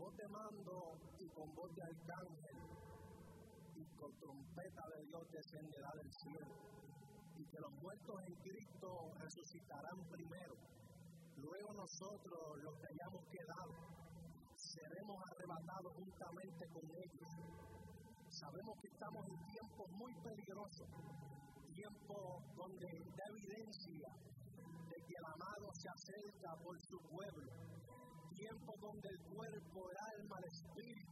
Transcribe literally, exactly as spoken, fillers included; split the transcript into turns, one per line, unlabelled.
voz de mando y con voz de arcángel y con trompeta de Dios descenderá del cielo, y que los muertos en Cristo resucitarán primero. Luego nosotros, los que hayamos quedado, seremos arrebatados juntamente con ellos. Sabemos que estamos en tiempos muy peligrosos, tiempos donde da evidencia de que el amado se acerca por su pueblo, tiempos donde el cuerpo, el alma, el espíritu